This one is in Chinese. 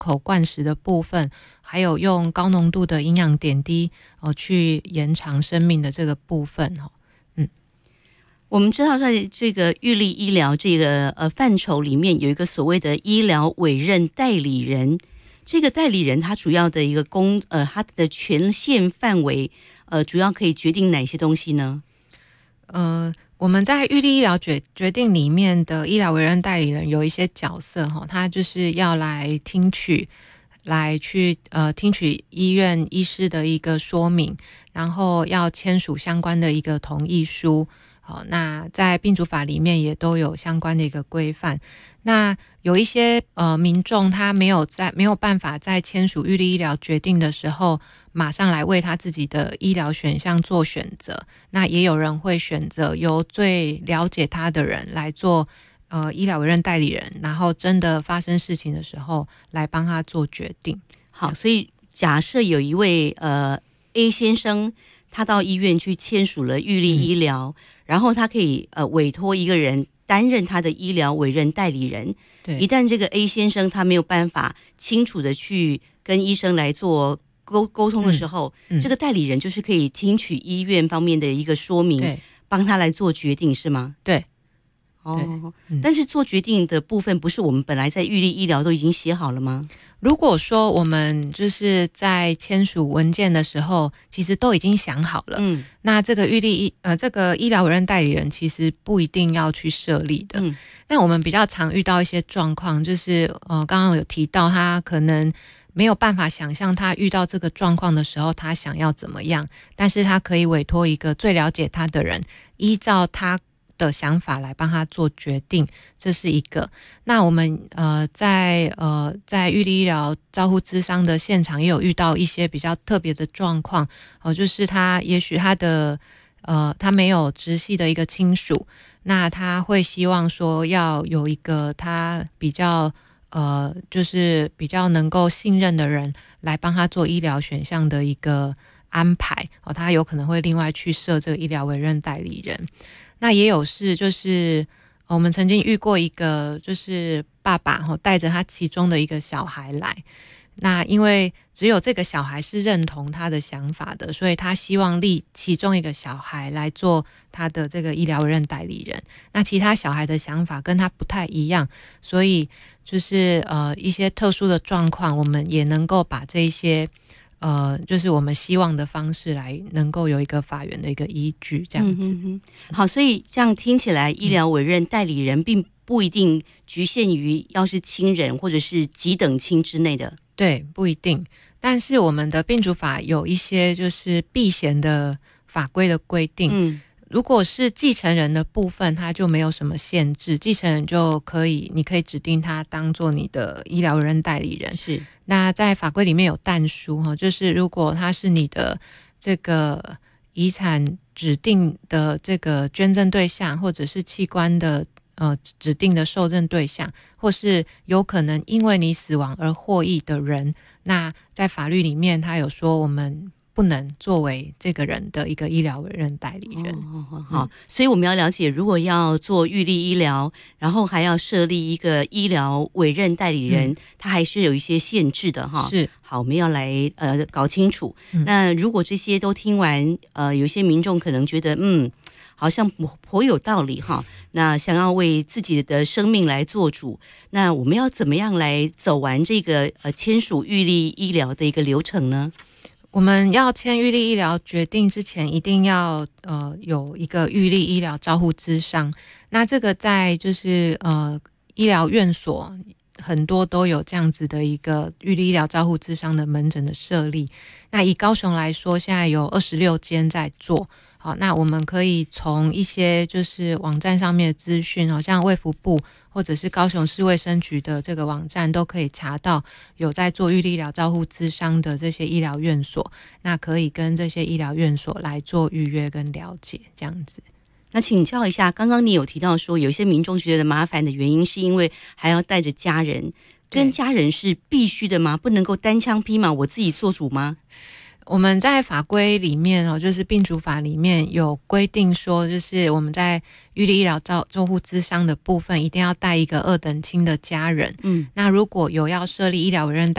口灌食的部分，还有用高浓度的营养点滴去延长生命的这个部分。 我们知道在这个预立医疗这个范畴里面有一个所谓的医疗委任代理人，这个代理人他主要的一个他的权限范围主要可以决定哪些东西呢？ 我们在预立医疗决定里面的医疗委任代理人有一些角色，他就是要来听取医院医师的一个说明，然后要签署相关的一个同意书。好，那在病主法里面也都有相关的一个规范。那有一些民众他没有办法在签署预立医疗决定的时候马上来为他自己的医疗选项做选择，那也有人会选择由最了解他的人来做医疗委任代理人，然后真的发生事情的时候来帮他做决定。 好，所以假设有一位A 先生，他到医院去签署了预立医疗，然后他可以委托一个人担任他的医疗委任代理人。 对， 一旦这个 A 先生他没有办法清楚的去跟医生来做沟通的时候，这个代理人就是可以听取医院方面的一个说明，帮他来做决定，是吗？ 对。 但是做决定的部分不是我们本来在预立医疗都已经写好了吗？ 如果说我们就是在签署文件的时候其实都已经想好了，那这个这个医疗委任代理人其实不一定要去设立的。那我们比较常遇到一些状况，就是刚刚有提到他可能没有办法想象他遇到这个状况的时候他想要怎么样，但是他可以委托一个最了解他的人，依照他的想法来帮他做决定，这是一个。那我们在预立医疗照护咨商的现场也有遇到一些比较特别的状况，就是他也许他没有直系的一个亲属，那他会希望说要有一个他比较就是比较能够信任的人来帮他做医疗选项的一个安排，他有可能会另外去设这个医疗委任代理人。那也有事，就是我们曾经遇过一个，就是爸爸带着他其中的一个小孩来，那因为只有这个小孩是认同他的想法的，所以他希望立其中一个小孩来做他的这个医疗委任代理人。那其他小孩的想法跟他不太一样，所以就是一些特殊的状况，我们也能够把这一些就是我们希望的方式来能够有一个法院的一个依据，这样子。 好，所以这样听起来，医疗委任代理人并不一定局限于要是亲人或者是几等亲之内的。 对，不一定。但是我们的病主法有一些就是避嫌的法规的规定。如果是继承人的部分，他就没有什么限制，继承人你可以指定他当做你的医疗委任代理人。 是。 那在法规里面有但书，就是如果他是你的这个遗产指定的这个捐赠对象，或者是器官的指定的受赠对象，或是有可能因为你死亡而获益的人，那在法律里面他有说我们不能作为这个人的一个医疗委任代理人。 好，所以我们要了解，如果要做预立医疗，然后还要设立一个医疗委任代理人，它还是有一些限制的哈。 是， 好，我们要来搞清楚。那如果这些都听完，有些民众可能觉得好像颇有道理哈，那想要为自己的生命来做主，那我们要怎么样来走完这个签署预立医疗的一个流程呢？ 我们要签预立医疗决定之前，一定要有一个预立医疗照护咨商。那这个在就是医疗院所很多都有这样子的一个预立医疗照护咨商的门诊的设立。那以高雄来说，现在有26间在做。好，那我们可以从一些就是网站上面的资讯，像卫福部或者是高雄市卫生局的这个网站都可以查到有在做预立医疗照护咨商的这些医疗院所，那可以跟这些医疗院所来做预约跟了解，这样子。 那请教一下，刚刚你有提到说有些民众觉得麻烦的原因是因为还要带着家人，跟家人是必须的吗？不能够单枪匹马我自己做主吗？ 我们在法规里面就是病主法里面有规定说，就是我们在预立医疗照护咨商的部分一定要带一个2等亲的家人。那如果有要设立医疗委任